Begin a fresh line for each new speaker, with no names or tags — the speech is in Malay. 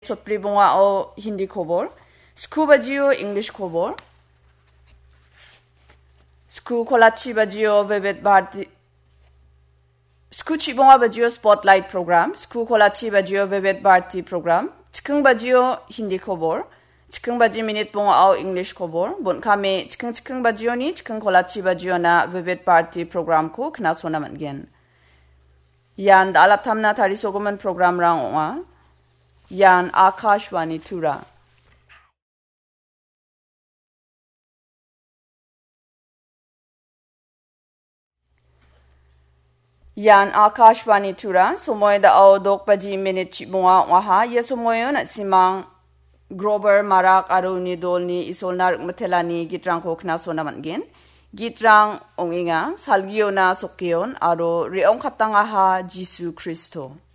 sotpribonga o Hindi khobor. Sku bajio English khobor. Sku kolachi bajio Vivid Bharati. Sku chibonga bajio Spotlight program. Sku kolachi bajio Vivid Bharati program. Chikung bajio Hindi khobor. Chikung baji minute bonga o English khobor. Bon kami chikung bajio ni chikung kolachi bajio na Vivid Bharati program ko kna sona man Yan alap tamna tari sogoman program rang onga. Yan Akashvani Tura. Yan Akashvani Tura. Sumoy da o dok baji minute chibunga waha. Ye sumoyo na simang Grover Marak Aruni Dolni Isolnar Matelani Gitrang Kokna Sonamangin. Gitrang onginga salgio na sokyon aro reong katangaha Jisu Kristo.